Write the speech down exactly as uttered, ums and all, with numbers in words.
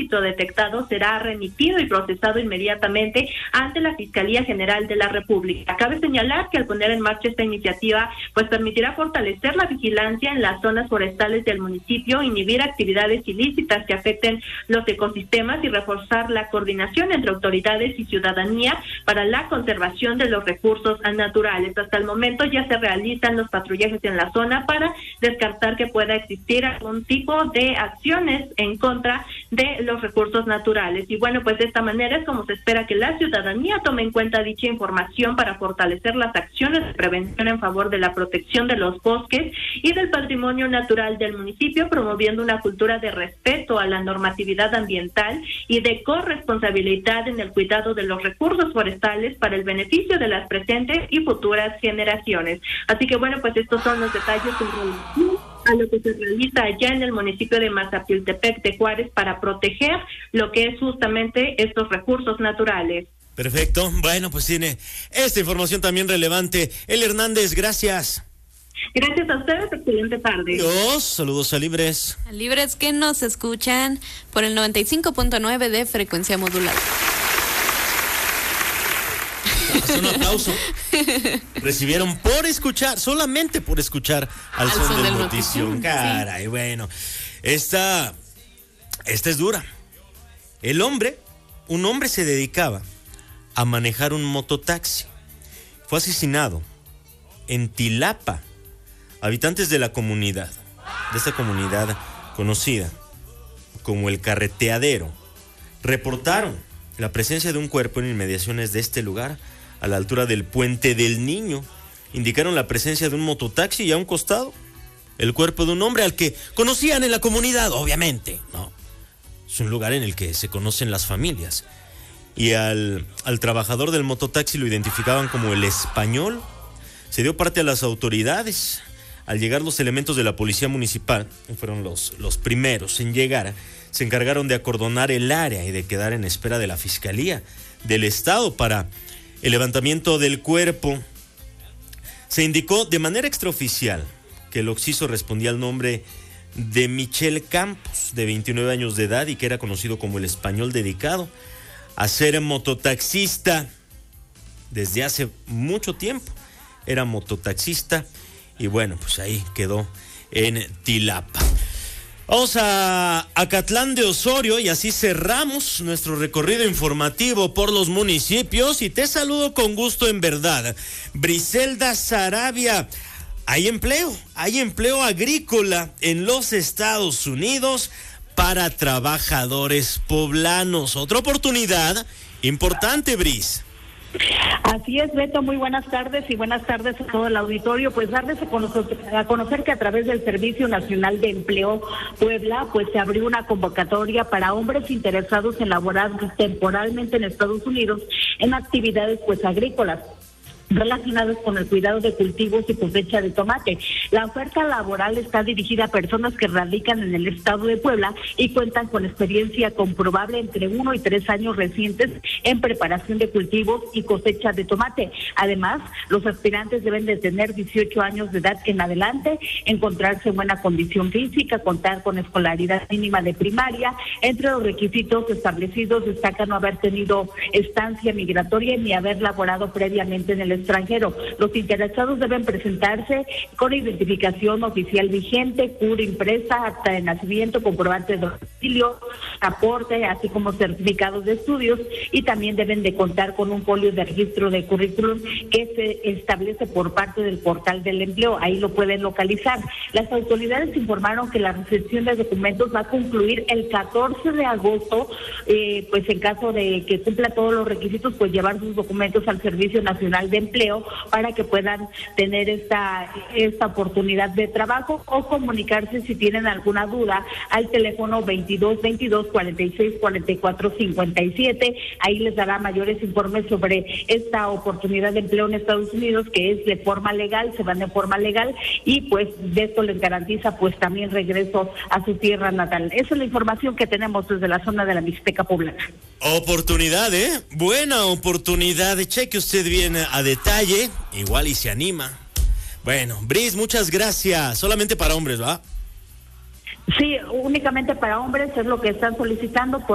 ilícito detectado será remitido y procesado inmediatamente ante la Fiscalía General de la República. Cabe señalar que al poner en marcha esta iniciativa, pues permitirá fortalecer la vigilancia en las zonas forestales del municipio, inhibir actividades ilícitas que afecten los ecosistemas y reforzar la coordinación entre autoridades y ciudadanía para la conservación de los recursos naturales. Hasta el momento ya se realizan los patrullajes en la zona para descartar que pueda existir algún tipo de acciones en contra de los recursos naturales. Y bueno, pues de esta manera es como se espera que la ciudadanía tome en cuenta dicha información para fortalecer las acciones de prevención en favor de la protección de los bosques y del patrimonio natural del municipio, promoviendo una cultura de respeto a la normatividad ambiental y de corresponsabilidad en el cuidado de los recursos forestales para el beneficio de las presentes y futuras generaciones. Así que bueno, pues estos son los detalles en relación a lo que se realiza allá en el municipio de Mazapiltepec de Juárez para proteger lo que es justamente estos recursos naturales. Perfecto, bueno, pues tiene esta información también relevante. El Hernández, gracias. Gracias a ustedes, excelente tarde. Dios, saludos a Libres. A Libres que nos escuchan por el noventa y cinco punto nueve de frecuencia modulada. Haz un aplauso. Recibieron por escuchar, solamente por escuchar al, al son, son del, del notición. Caray, sí. Bueno, esta, esta es dura. El hombre, un hombre se dedicaba a manejar un mototaxi. Fue asesinado en Tilapa. Habitantes de la comunidad, de esta comunidad conocida como el Carreteadero, reportaron la presencia de un cuerpo en inmediaciones de este lugar, a la altura del Puente del Niño. Indicaron la presencia de un mototaxi y a un costado el cuerpo de un hombre al que conocían en la comunidad, obviamente, ¿no? Es un lugar en el que se conocen las familias. Y al, al trabajador del mototaxi lo identificaban como el Español. Se dio parte a las autoridades. Al llegar los elementos de la policía municipal, fueron los, los primeros en llegar, se encargaron de acordonar el área y de quedar en espera de la Fiscalía del Estado para el levantamiento del cuerpo. Se indicó de manera extraoficial que el occiso respondía al nombre de Michel Campos, de veintinueve años de edad, y que era conocido como el Español, dedicado a ser mototaxista desde hace mucho tiempo. Era mototaxista y bueno, pues ahí quedó en Tilapa. Vamos a Acatlán de Osorio y así cerramos nuestro recorrido informativo por los municipios y te saludo con gusto en verdad. Briselda Sarabia, hay empleo, hay empleo agrícola en los Estados Unidos para trabajadores poblanos. Otra oportunidad importante, Bris. Así es, Beto, muy buenas tardes y buenas tardes a todo el auditorio. Pues darles a conocer, a conocer que a través del Servicio Nacional de Empleo Puebla, pues se abrió una convocatoria para hombres interesados en laborar temporalmente en Estados Unidos en actividades pues agrícolas relacionados con el cuidado de cultivos y cosecha de tomate. La oferta laboral está dirigida a personas que radican en el estado de Puebla y cuentan con experiencia comprobable entre uno y tres años recientes en preparación de cultivos y cosecha de tomate. Además, los aspirantes deben de tener dieciocho años de edad en adelante, encontrarse en buena condición física, contar con escolaridad mínima de primaria. Entre los requisitos establecidos destaca no haber tenido estancia migratoria ni haber laborado previamente en el extranjero. Los interesados deben presentarse con identificación oficial vigente, C U R impresa, acta de nacimiento, comprobante de domicilio, aporte, así como certificados de estudios, y también deben de contar con un folio de registro de currículum que se establece por parte del portal del empleo. Ahí lo pueden localizar. Las autoridades informaron que la recepción de documentos va a concluir el catorce de agosto, eh, pues en caso de que cumpla todos los requisitos, pues llevar sus documentos al Servicio Nacional de Empleo para que puedan tener esta esta oportunidad de trabajo, o comunicarse si tienen alguna duda al teléfono veintidós veintidós cuarenta y seis cuarenta y cuatro cincuenta y siete. Ahí les dará mayores informes sobre esta oportunidad de empleo en Estados Unidos, que es de forma legal, se van de forma legal, y pues de esto les garantiza pues también regreso a su tierra natal. Esa es la información que tenemos desde la zona de la Mixteca poblana. Oportunidad, ¿eh? Buena oportunidad. Cheque usted bien a detalle, igual y se anima. Bueno, Bris, muchas gracias. Solamente para hombres, ¿va? Sí, únicamente para hombres es lo que están solicitando. Por